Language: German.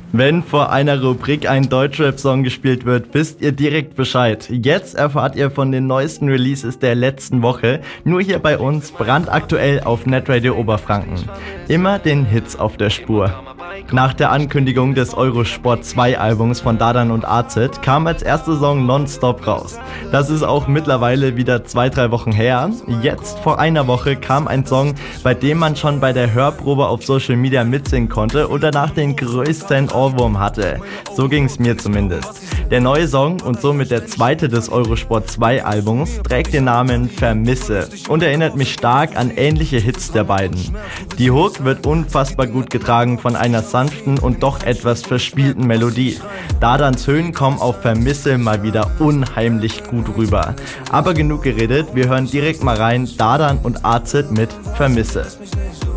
Wenn vor einer Rubrik ein Deutschrap-Song gespielt wird, wisst ihr direkt Bescheid. Jetzt erfahrt ihr von den neuesten Releases der letzten Woche, nur hier bei uns, brandaktuell auf Netradio Oberfranken. Immer den Hits auf der Spur. Nach der Ankündigung des Eurosport 2 Albums von Dardan und AZ kam als erster Song Nonstop raus. Das ist auch mittlerweile wieder 2-3 Wochen her. Jetzt, vor einer Woche, kam ein Song, bei dem man schon bei der Hörprobe auf Social Media mitsingen konnte und danach den größten Ohrwurm hatte. So ging's mir zumindest. Der neue Song und somit der zweite des Eurosport 2 Albums trägt den Namen Vermisse und erinnert mich stark an ähnliche Hits der beiden. Die Hook wird unfassbar gut getragen von einer sanften und doch etwas verspielten Melodie. Dardans Höhen kommen auf Vermisse mal wieder unheimlich gut rüber. Aber genug geredet, wir hören direkt mal rein, Dardan und AZ mit Vermisse.